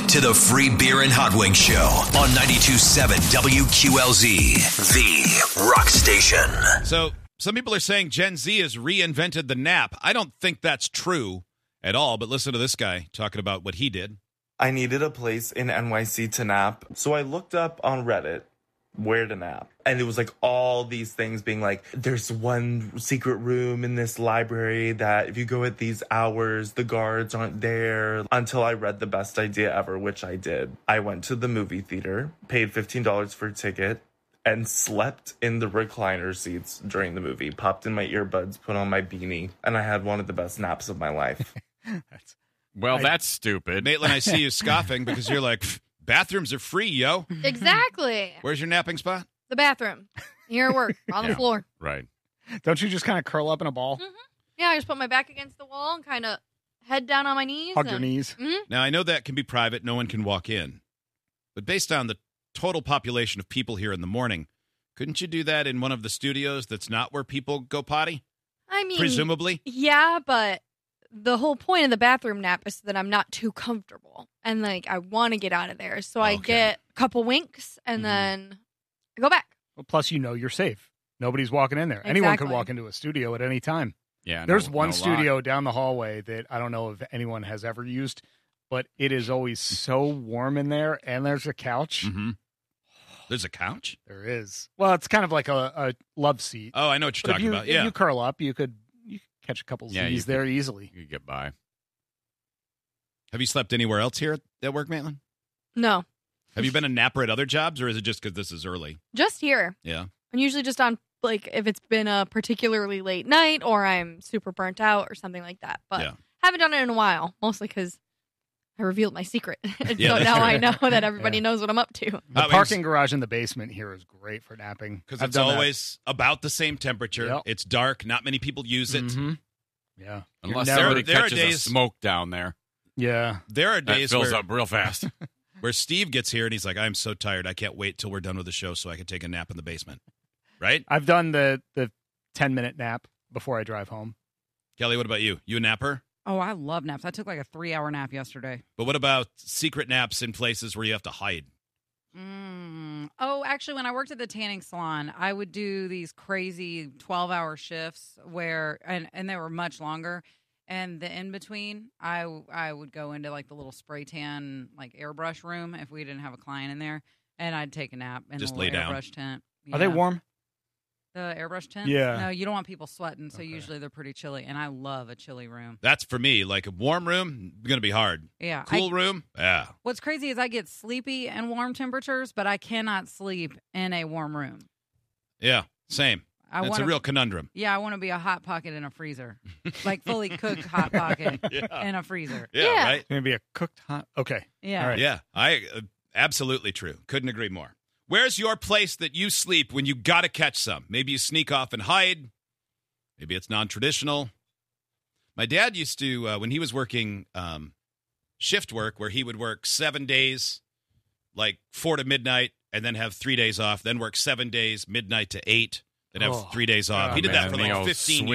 to the Free Beer and Hot Wings Show on 92.7 WQLZ, the rock station. So some people are saying Gen Z has reinvented the nap. I don't think that's true at all, but listen to this guy talking about what he did. I needed a place in NYC to nap, so I looked up on Reddit where to nap. And it was like all these things being like, there's one secret room in this library that if you go at these hours, the guards aren't there. Until I read The Best Idea Ever, which I did. I went to the movie theater, paid $15 for a ticket, and slept in the recliner seats during the movie. Popped in my earbuds, put on my beanie, and I had one of the best naps of my life. That's stupid. Maitland, I see you scoffing because you're like, bathrooms are free, yo. Exactly. Where's your napping spot? The bathroom. Here at work. On the floor. Right. Don't you just kind of curl up in a ball? Mm-hmm. Yeah, I just put my back against the wall and kind of head down on my knees. Hug your knees. Mm-hmm. Now, I know that can be private. No one can walk in. But based on the total population of people here in the morning, couldn't you do that in one of the studios that's not where people go potty? I mean, presumably. Yeah, but the whole point of the bathroom nap is that I'm not too comfortable. And, like, I want to get out of there. So I get a couple winks and then I go back. Well, plus, you're safe. Nobody's walking in there. Exactly. Anyone could walk into a studio at any time. Yeah. There's one studio down the hallway that I don't know if anyone has ever used, but it is always so warm in there. And there's a couch. Mm-hmm. There's a couch? There is. Well, it's kind of like a love seat. Oh, I know what you're talking about. Yeah. If you curl up, you could catch a couple Z's there easily. You could get by. Have you slept anywhere else here at work, Maitland? No. Have you been a napper at other jobs, or is it just because this is early? Just here. Yeah. I'm usually just on, like, if it's been a particularly late night or I'm super burnt out or something like that. But haven't done it in a while, mostly because I revealed my secret. And so now I know that everybody knows what I'm up to. The parking garage in the basement here is great for napping. Because it's always about the same temperature. Yep. It's dark. Not many people use it. Mm-hmm. Yeah. Unless somebody catches a smoke down there. Yeah. There are days that fills up real fast. Where Steve gets here and he's like, I'm so tired. I can't wait till we're done with the show so I can take a nap in the basement. Right? I've done the 10-minute nap before I drive home. Kelly, what about you? You a napper? Oh, I love naps. I took like a 3-hour nap yesterday. But what about secret naps in places where you have to hide? Oh, actually, when I worked at the tanning salon, I would do these crazy 12-hour shifts where, and they were much longer. And the in-between, I would go into like the little spray tan, like airbrush room if we didn't have a client in there. And I'd take a nap in Just the lay little down. airbrush tent. Are they warm? The airbrush tents? Yeah. No, you don't want people sweating, so usually they're pretty chilly. And I love a chilly room. That's for me. Like a warm room, going to be hard. Yeah. Cool room? Yeah. What's crazy is I get sleepy in warm temperatures, but I cannot sleep in a warm room. Yeah, same. It's a real conundrum. Yeah, I want to be a Hot Pocket in a freezer. Like fully cooked Hot Pocket in a freezer. Yeah, right? Maybe a cooked hot. Okay. Yeah. All right. Yeah, I absolutely true. Couldn't agree more. Where's your place that you sleep when you got to catch some? Maybe you sneak off and hide. Maybe it's non-traditional. My dad used to, when he was working shift work, where he would work 7 days, like 4 to midnight, and then have 3 days off, then work 7 days, midnight to 8, then have 3 days off. He did that for like 15 swing